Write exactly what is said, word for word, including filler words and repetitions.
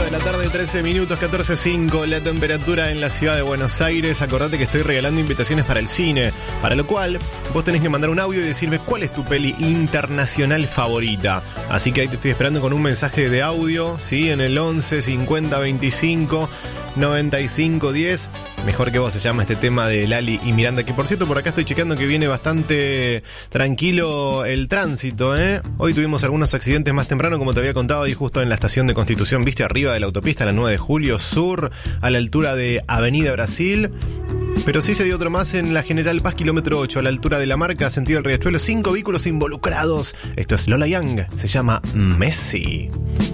cuatro de la tarde, trece minutos, catorce cinco, la temperatura en la ciudad de Buenos Aires. Acordate que estoy regalando invitaciones para el cine, para lo cual vos tenés que mandar un audio y decirme cuál es tu peli internacional favorita. Así que ahí te estoy esperando con un mensaje de audio, ¿sí? En el once cincuenta veinticinco noventa y cinco diez. Mejor que vos se llama este tema de Lali y Miranda, que por cierto por acá estoy chequeando que viene bastante tranquilo el tránsito, ¿eh? Hoy tuvimos algunos accidentes más temprano, como te había contado, ahí justo en la estación de Constitución, viste, arriba de la autopista, la nueve de julio Sur, a la altura de Avenida Brasil. Pero sí se dio otro más en la General Paz, kilómetro ocho, a la altura de la Marca, sentido del Riachuelo. Cinco vehículos involucrados. Esto es Lola Young, se llama Messi.